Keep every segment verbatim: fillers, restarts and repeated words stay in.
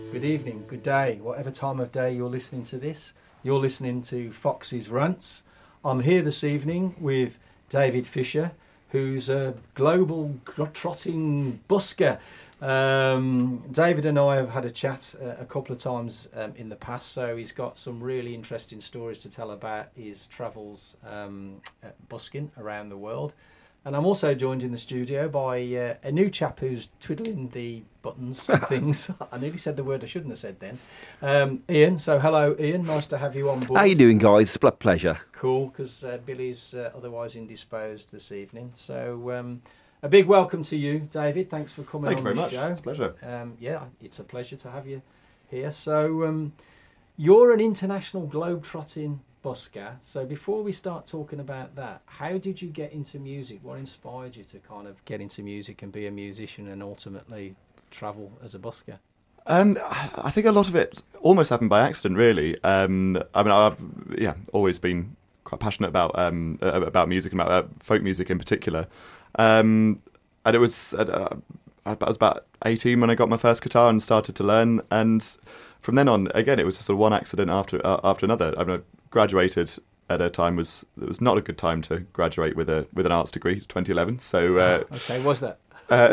Good evening, good day, whatever time of day you're listening to this. You're listening to Fox's Runts. I'm here this evening with David Fisher, who's a global trotting busker. Um, David and I have had a chat uh, a couple of times um, in the past, so he's got some really interesting stories to tell about his travels um, at busking around the world. And I'm also joined in the studio by uh, a new chap who's twiddling the buttons and things. I nearly said the word I shouldn't have said then. Um, Ian, so hello Ian, nice to have you on board. How you doing, guys? It's a pleasure. Cool, because uh, Billy's uh, otherwise indisposed this evening. So um, a big welcome to you, David. Thanks for coming Thank on you very the much. show. It's a pleasure. Um, yeah, it's a pleasure to have you here. So um, you're an international globe-trotting busker. So before we start talking about that, how did you get into music? What inspired you to kind of get into music and be a musician and ultimately travel as a busker? Um, I think a lot of it almost happened by accident, really. Um, I mean, I've yeah always been quite passionate about um, about music and about uh, folk music in particular. Um, and it was uh, I was about eighteen when I got my first guitar and started to learn. And from then on, again, it was sort of one accident after uh, after another. I mean, I graduated at a time was it was not a good time to graduate with a with an arts degree, twenty eleven. So uh, oh, okay, was that? Uh,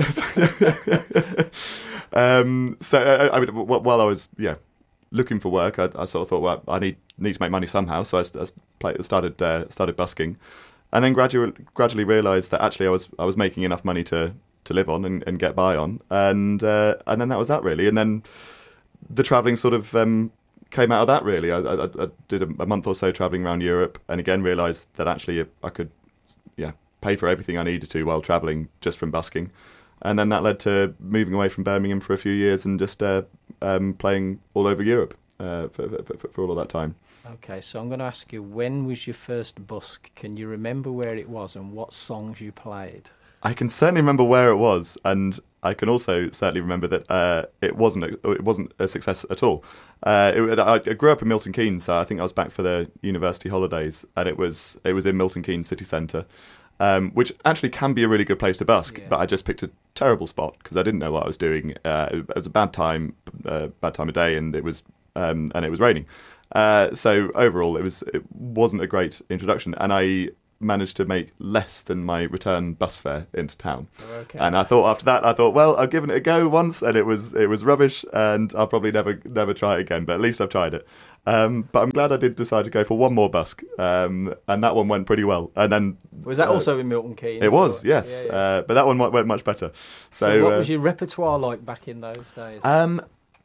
um, so uh, I mean, while I was yeah looking for work, I, I sort of thought, well, I need need to make money somehow. So I, I play, started uh, started busking, and then gradually gradually realised that actually I was I was making enough money to, to live on and, and get by on, and uh, and then that was that really, and then the travelling sort of um, came out of that really. I, I, I did a, a month or so travelling around Europe, and again realised that actually I could yeah. pay for everything I needed to while travelling just from busking. And then that led to moving away from Birmingham for a few years and just uh, um, playing all over Europe uh, for, for, for all of that time. Okay, so I'm going to ask you, when was your first busk? Can you remember where it was and what songs you played? I can certainly remember where it was, and I can also certainly remember that uh, it wasn't a, it wasn't a success at all. Uh, it, I, I grew up in Milton Keynes, so I think I was back for the university holidays, and it was it was in Milton Keynes city centre. Um, which actually can be a really good place to busk, yeah. but I just picked a terrible spot because I didn't know what I was doing. Uh, it was a bad time, uh, bad time of day, and it was um, and it was raining. Uh, so overall, it was it wasn't a great introduction, and I managed to make less than my return bus fare into town. Okay. And I thought after that, I thought, well, I've given it a go once, and it was it was rubbish, and I'll probably never never try it again. But at least I've tried it. Um, but I'm glad I did decide to go for one more busk, um, and that one went pretty well. And then was that uh, also in Milton Keynes? It was, or? yes, yeah, yeah. Uh, but that one went much better. So, so what uh, was your repertoire like back in those days? Um,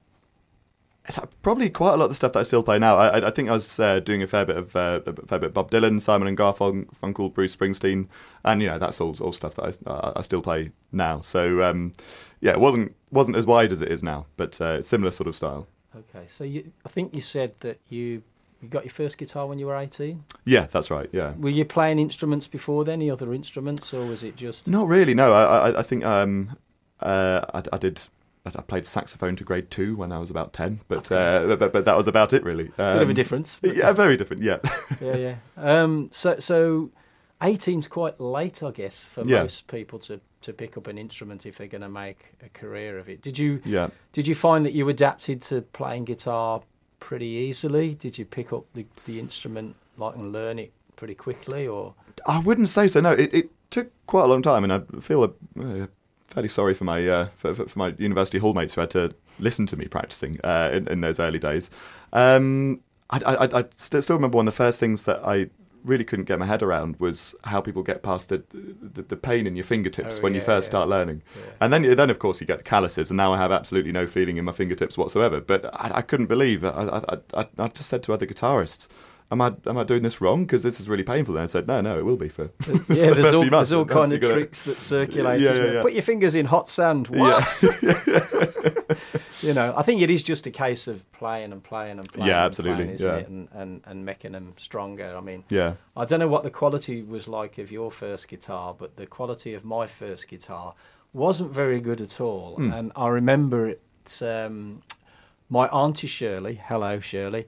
it's probably quite a lot of the stuff that I still play now. I, I think I was uh, doing a fair bit of uh, a fair bit of Bob Dylan, Simon and Garfunkel, Bruce Springsteen, and you know that's all all stuff that I, I still play now. So um, yeah, it wasn't wasn't as wide as it is now, but uh, similar sort of style. Okay, so you, I think you said that you you got your first guitar when you were eighteen? Yeah, that's right, yeah. Were you playing instruments before then, any other instruments, or was it just... Not really, no. I I, I think um, uh, I, I did... I played saxophone to grade two when I was about ten, but okay. uh, but, but that was about it, really. Um, Bit of a difference. Yeah, very different, yeah. yeah, yeah. Um, so, so eighteen's quite late, I guess, for yeah. most people to... to pick up an instrument if they're going to make a career of it. Did you yeah. Did you find that you adapted to playing guitar pretty easily? Did you pick up the, the instrument like and learn it pretty quickly, or? I wouldn't say so. No, it, it took quite a long time, and I feel uh, fairly sorry for my uh, for, for my university hallmates who had to listen to me practicing uh, in, in those early days. Um, I, I, I still remember one of the first things that I really couldn't get my head around was how people get past the the, the pain in your fingertips oh, when yeah, you first yeah. start learning, yeah. and then then of course you get the calluses, and now I have absolutely no feeling in my fingertips whatsoever. But I, I couldn't believe it. I, I I I just said to other guitarists, "Am I am I doing this wrong? Because this is really painful." And I said, "No, no, it will be for." yeah, for there's the all few months. there's all kind of gonna... tricks that circulate. Yeah, isn't yeah, it? yeah. Put your fingers in hot sand. What? Yeah. You know, I think it is just a case of playing and playing and playing. Yeah, and absolutely. Playing, isn't yeah. it? And, and and making them stronger. I mean, yeah. I don't know what the quality was like of your first guitar, but the quality of my first guitar wasn't very good at all. Mm. And I remember it. Um, my auntie Shirley, hello Shirley,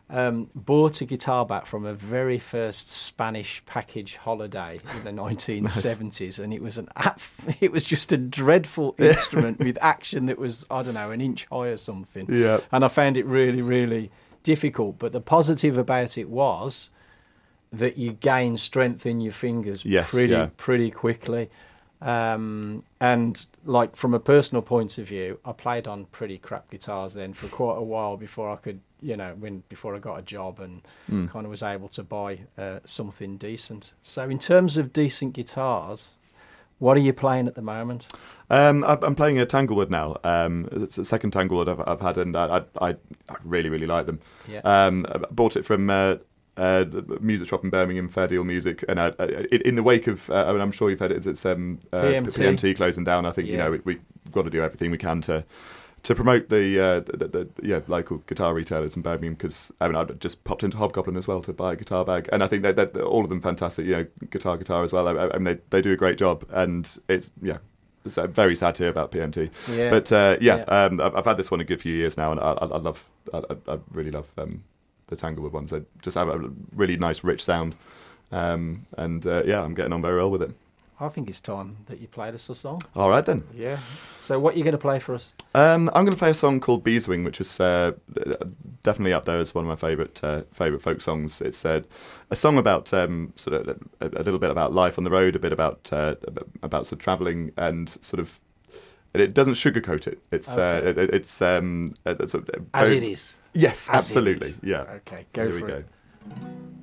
Um, bought a guitar back from a very first Spanish package holiday in the nineteen seventies, and it was an it was just a dreadful instrument with action that was, I don't know, an inch high or something. Yeah. And I found it really, really difficult. But the positive about it was that you gain strength in your fingers yes, pretty yeah. pretty quickly. Um, and like from a personal point of view, I played on pretty crap guitars then for quite a while before I could, you know, when before I got a job and Mm. kind of was able to buy uh, something decent. So in terms of decent guitars, what are you playing at the moment? Um, I- I'm playing a Tanglewood now. Um, it's the second Tanglewood I've, I've had, and I, I, I really, really like them. Yeah. Um, I bought it from uh, uh, the music shop in Birmingham, Fair Deal Music, and I, I, in the wake of, uh, I mean, I'm sure you've heard it, it's um, uh, P M T. P M T closing down. I think you Yeah. know we, we've got to do everything we can to to promote the, uh, the, the, the yeah local guitar retailers in Birmingham, because I mean I just popped into Hobgoblin as well to buy a guitar bag, and I think that they're, all of them fantastic. You know, guitar guitar as well. I, I mean they they do a great job, and it's yeah. It's uh, very sad to hear about P M T, Yeah. but uh, yeah, Yeah. Um, I've, I've had this one a good few years now, and I, I, I love, I, I I really love um, the Tanglewood ones. They just have a really nice, rich sound, um, and uh, yeah, I'm getting on very well with it. I think it's time that you played us a song. All right then, Yeah. So what are you going to play for us? um, I'm going to play a song called Beeswing, which is uh, definitely up there as one of my favourite uh, favourite folk songs. It's uh, a song about um, sort of a, a little bit about life on the road, a bit about uh, about sort of travelling, and sort of. It doesn't sugarcoat it. It's Okay. uh, it, it's um, uh, sort of, As very- it is. Yes, As it absolutely. is. Yeah. Okay, So go here for we it. go.